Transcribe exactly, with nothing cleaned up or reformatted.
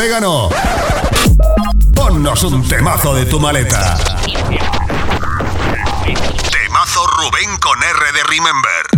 Orégano. Ponnos un temazo de tu maleta. Temazo Rubén con R de Remember.